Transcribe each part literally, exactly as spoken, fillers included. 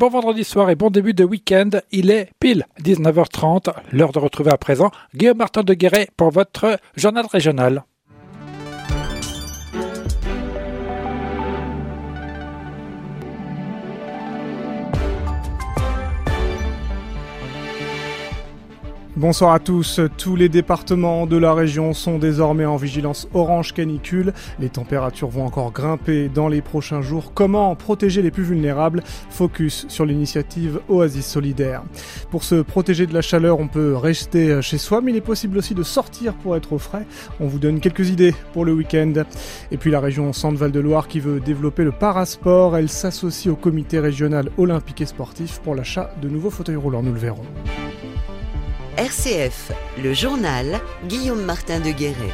bon vendredi soir et bon début de week-end. Il est pile dix-neuf heures trente, l'heure de retrouver à présent Guillaume Martin de Guéret pour votre journal régional. Bonsoir à tous. Tous les départements de la région sont désormais en vigilance orange canicule. Les températures vont encore grimper dans les prochains jours. Comment protéger les plus vulnérables ? Focus sur l'initiative Oasis Solidaire. Pour se protéger de la chaleur, on peut rester chez soi, mais il est possible aussi de sortir pour être au frais. On vous donne quelques idées pour le week-end. Et puis la région Centre-Val de Loire qui veut développer le parasport. Elle s'associe au comité régional olympique et sportif pour l'achat de nouveaux fauteuils roulants. Nous le verrons. R C F, le journal, Guillaume Martin de Guéret.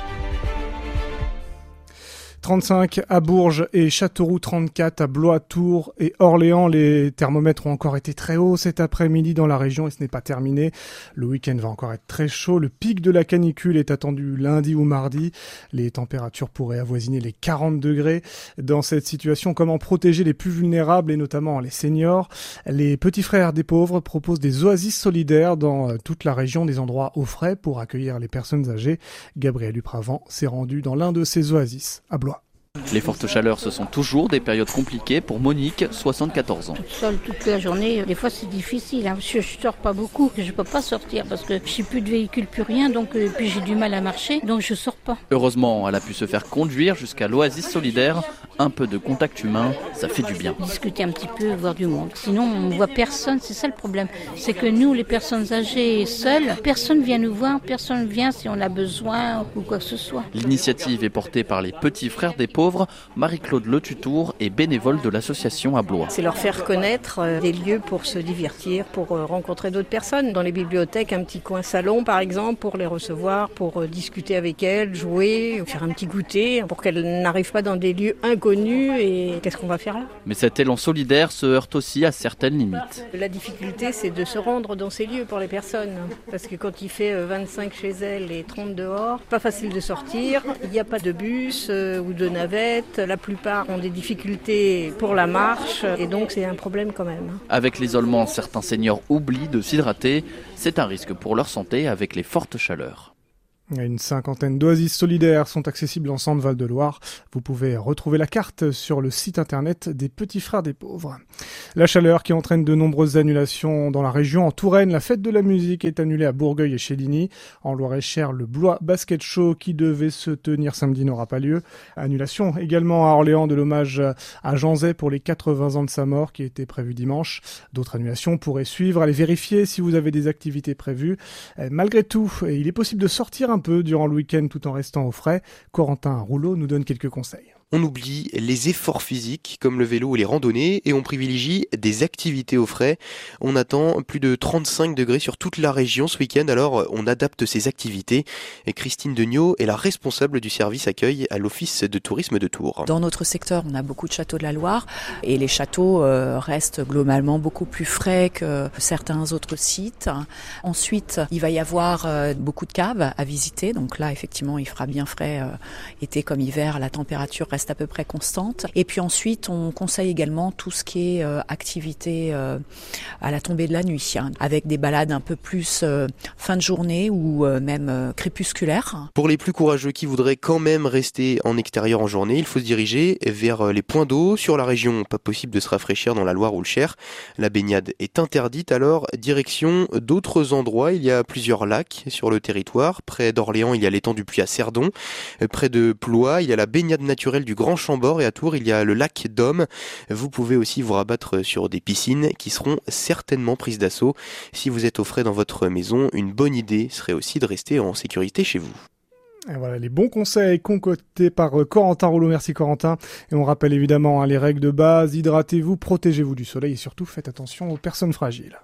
trente-cinq à Bourges et Châteauroux, trente-quatre à Blois, Tours et Orléans. Les thermomètres ont encore été très hauts cet après-midi dans la région et ce n'est pas terminé. Le week-end va encore être très chaud. Le pic de la canicule est attendu lundi ou mardi. Les températures pourraient avoisiner les quarante degrés. Dans cette situation, comment protéger les plus vulnérables et notamment les seniors ? Les petits frères des pauvres proposent des oasis solidaires dans toute la région, des endroits au frais pour accueillir les personnes âgées. Gabriel Upravant s'est rendu dans l'un de ces oasis à Blois. Les fortes chaleurs, ce sont toujours des périodes compliquées pour Monique, soixante-quatorze ans. Toute seule toute la journée, des fois c'est difficile, hein, parce que je sors pas beaucoup, je peux pas sortir parce que j'ai plus de véhicule, plus rien, donc euh, puis j'ai du mal à marcher, donc je sors pas. Heureusement, elle a pu se faire conduire jusqu'à l'Oasis Solidaire. Un peu de contact humain, ça fait du bien. Discuter un petit peu, voir du monde. Sinon, on voit personne, c'est ça le problème. C'est que nous, les personnes âgées seules, personne vient nous voir, personne vient si on a besoin ou quoi que ce soit. L'initiative est portée par les petits frères des pauvres. Marie-Claude Le Tutour est bénévole de l'association à Blois. C'est leur faire connaître euh, des lieux pour se divertir, pour euh, rencontrer d'autres personnes. Dans les bibliothèques, un petit coin salon par exemple, pour les recevoir, pour euh, discuter avec elles, jouer, faire un petit goûter, pour qu'elles n'arrivent pas dans des lieux inconnus et qu'est-ce qu'on va faire là ? Mais cet élan solidaire se heurte aussi à certaines limites. La difficulté, c'est de se rendre dans ces lieux pour les personnes. Parce que quand il fait vingt-cinq chez elles et trente dehors, pas facile de sortir, il n'y a pas de bus euh, ou de navette. La plupart ont des difficultés pour la marche et donc c'est un problème quand même. Avec l'isolement, certains seniors oublient de s'hydrater. C'est un risque pour leur santé avec les fortes chaleurs. Une cinquantaine d'oasis solidaires sont accessibles en Centre-Val de Loire. Vous pouvez retrouver la carte sur le site internet des Petits Frères des Pauvres. La chaleur qui entraîne de nombreuses annulations dans la région. En Touraine, la fête de la musique est annulée à Bourgueil et chez Ligny. En Loir-et-Cher, le Blois Basket Show qui devait se tenir samedi n'aura pas lieu. Annulation également à Orléans de l'hommage à Jean Zay pour les quatre-vingts ans de sa mort qui était prévu dimanche. D'autres annulations pourraient suivre. Allez vérifier si vous avez des activités prévues. Malgré tout, il est possible de sortir un un peu durant le week-end tout en restant au frais. Corentin Rouleau nous donne quelques conseils. On oublie les efforts physiques comme le vélo ou les randonnées et on privilégie des activités au frais. On attend plus de trente-cinq degrés sur toute la région ce week-end, alors on adapte ces activités. Et Christine Degnaud est la responsable du service accueil à l'Office de tourisme de Tours. Dans notre secteur, on a beaucoup de châteaux de la Loire et les châteaux euh, restent globalement beaucoup plus frais que certains autres sites. Ensuite, il va y avoir euh, beaucoup de caves à visiter, donc là effectivement il fera bien frais euh, été comme hiver, la température reste reste à peu près constante. Et puis ensuite, on conseille également tout ce qui est euh, activité euh, à la tombée de la nuit, hein, avec des balades un peu plus euh, fin de journée ou euh, même euh, crépusculaires. Pour les plus courageux qui voudraient quand même rester en extérieur en journée, il faut se diriger vers les points d'eau. Sur la région, pas possible de se rafraîchir dans la Loire ou le Cher. La baignade est interdite, alors direction d'autres endroits. Il y a plusieurs lacs sur le territoire. Près d'Orléans, il y a l'étang du Puy à Cerdon. Près de Blois, il y a la baignade naturelle du Grand Chambord et à Tours, il y a le lac d'Homme. Vous pouvez aussi vous rabattre sur des piscines qui seront certainement prises d'assaut. Si vous êtes au frais dans votre maison, une bonne idée serait aussi de rester en sécurité chez vous. Et voilà les bons conseils concoctés par Corentin Rouleau. Merci Corentin. Et on rappelle évidemment hein, les règles de base. Hydratez-vous, protégez-vous du soleil et surtout faites attention aux personnes fragiles.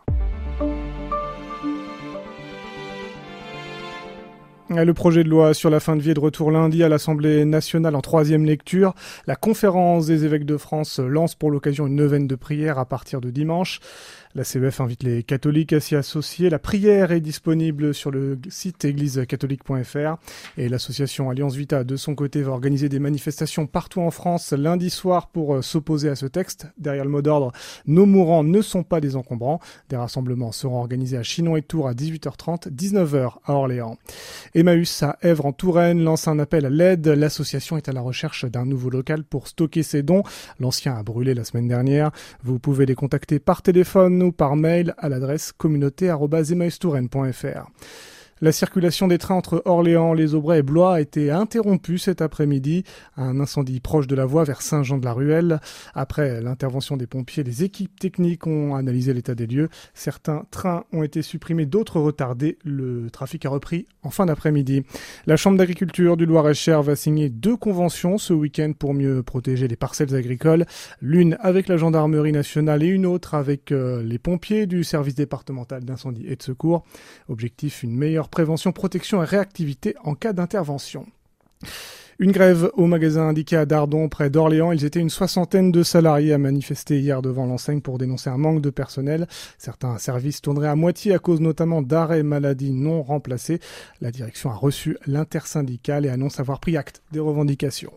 Le projet de loi sur la fin de vie est de retour lundi à l'Assemblée nationale en troisième lecture. La conférence des évêques de France lance pour l'occasion une neuvaine de prière à partir de dimanche. La C E F invite les catholiques à s'y associer. La prière est disponible sur le site église catholique point f r et l'association Alliance Vita, de son côté, va organiser des manifestations partout en France lundi soir pour s'opposer à ce texte. Derrière le mot d'ordre « Nos mourants ne sont pas des encombrants ». Des rassemblements seront organisés à Chinon et Tours à dix-huit heures trente, dix-neuf heures à Orléans. Emmaüs à Èvres en Touraine lance un appel à l'aide. L'association est à la recherche d'un nouveau local pour stocker ses dons. L'ancien a brûlé la semaine dernière. Vous pouvez les contacter par téléphone ou par mail à l'adresse communauté arobase emmaüs touraine point f r. La circulation des trains entre Orléans, Les Aubrais et Blois a été interrompue cet après-midi. Un incendie proche de la voie vers Saint-Jean-de-la-Ruelle. Après l'intervention des pompiers, les équipes techniques ont analysé l'état des lieux. Certains trains ont été supprimés, d'autres retardés. Le trafic a repris en fin d'après-midi. La Chambre d'agriculture du Loir-et-Cher va signer deux conventions ce week-end pour mieux protéger les parcelles agricoles. L'une avec la gendarmerie nationale et une autre avec euh, les pompiers du service départemental d'incendie et de secours. Objectif, une meilleure prévention, protection et réactivité en cas d'intervention. Une grève au magasin indiqué à Dardon, près d'Orléans. Ils étaient une soixantaine de salariés à manifester hier devant l'enseigne pour dénoncer un manque de personnel. Certains services tourneraient à moitié à cause notamment d'arrêts maladie non remplacés. La direction a reçu l'intersyndicale et annonce avoir pris acte des revendications.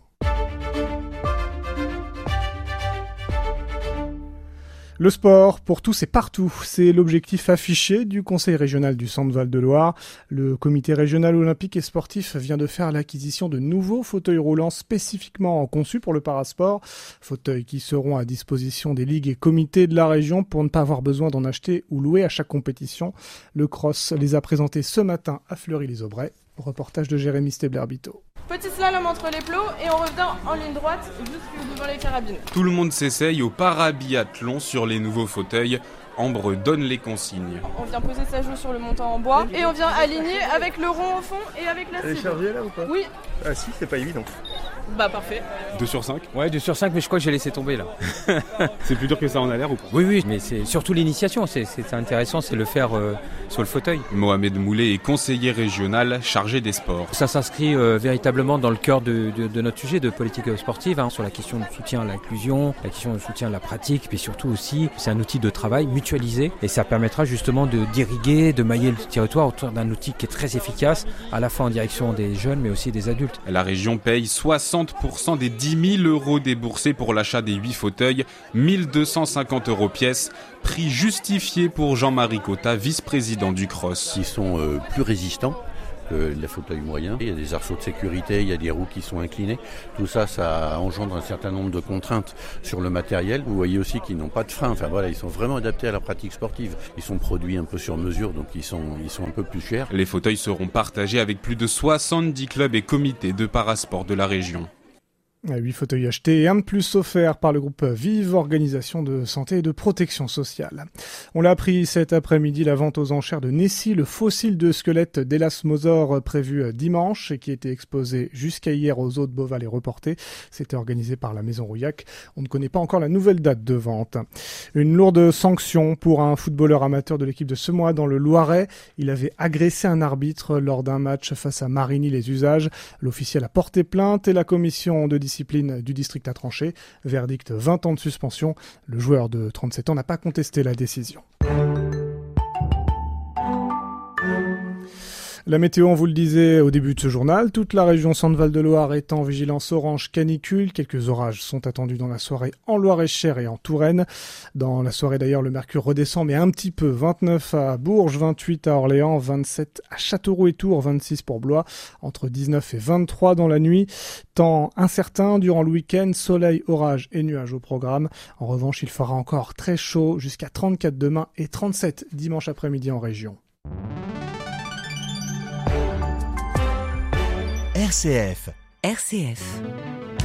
Le sport, pour tous et partout, c'est l'objectif affiché du Conseil régional du Centre Val-de-Loire. Le comité régional olympique et sportif vient de faire l'acquisition de nouveaux fauteuils roulants spécifiquement conçus pour le parasport. Fauteuils qui seront à disposition des ligues et comités de la région pour ne pas avoir besoin d'en acheter ou louer à chaque compétition. Le cross les a présentés ce matin à Fleury-les-Aubrais. Reportage de Jérémy Stebler-Bito. Petit slalom entre les plots et on revient en ligne droite jusque devant les carabines. Tout le monde s'essaye au parabiathlon sur les nouveaux fauteuils. Ambre donne les consignes. On vient poser sa joue sur le montant en bois et on vient aligner avec le rond au fond et avec la cible. Elle est chargée là ou pas? Oui. Ah si, c'est pas évident. Bah parfait. deux sur cinq? Ouais, deux sur cinq, mais je crois que j'ai laissé tomber là. C'est plus dur que ça en a l'air ou pas? Oui, oui, mais c'est surtout l'initiation, c'est, c'est intéressant, c'est le faire euh, sur le fauteuil. Mohamed Moulet est conseiller régional chargé des sports. Ça s'inscrit euh, véritablement dans le cœur de, de, de notre sujet de politique sportive, hein, sur la question de soutien à l'inclusion, la question de soutien à la pratique, puis surtout aussi, c'est un outil de travail mutualisé et ça permettra justement de d'irriguer, de mailler le territoire autour d'un outil qui est très efficace, à la fois en direction des jeunes mais aussi des adultes. La région paye soixante pour cent des dix mille euros déboursés pour l'achat des huit fauteuils, mille deux cent cinquante euros pièce, prix justifié pour Jean-Marie Cotta, vice-président du Cross. Ils sont euh, plus résistants que les fauteuils moyens. Il y a des arceaux de sécurité, il y a des roues qui sont inclinées. Tout ça, ça engendre un certain nombre de contraintes sur le matériel. Vous voyez aussi qu'ils n'ont pas de frein. Enfin voilà, ils sont vraiment adaptés à la pratique sportive. Ils sont produits un peu sur mesure, donc ils sont, ils sont un peu plus chers. Les fauteuils seront partagés avec plus de soixante-dix clubs et comités de parasport de la région. huit fauteuils achetés et un de plus offert par le groupe Vive, organisation de santé et de protection sociale. On l'a appris cet après-midi, la vente aux enchères de Nessie, le fossile de squelette d'élasmosaure prévu dimanche et qui était exposé jusqu'à hier aux eaux de Beauval est reporté. C'était organisé par la Maison Rouillac. On ne connaît pas encore la nouvelle date de vente. Une lourde sanction pour un footballeur amateur de l'équipe de Semois dans le Loiret. Il avait agressé un arbitre lors d'un match face à Marigny-les-Usages. L'officiel a porté plainte et la commission de discipline du district a tranché. Verdict vingt ans de suspension. Le joueur de trente-sept ans n'a pas contesté la décision. La météo, on vous le disait au début de ce journal, toute la région Centre-Val-de-Loire est en vigilance orange canicule. Quelques orages sont attendus dans la soirée en Loir-et-Cher et en Touraine. Dans la soirée d'ailleurs, le mercure redescend mais un petit peu. vingt-neuf à Bourges, vingt-huit à Orléans, vingt-sept à Châteauroux et Tours, vingt-six pour Blois, entre dix-neuf et vingt-trois dans la nuit. Temps incertain durant le week-end, soleil, orage et nuages au programme. En revanche, il fera encore très chaud jusqu'à trente-quatre demain et trente-sept dimanche après-midi en région. R C F. R C F.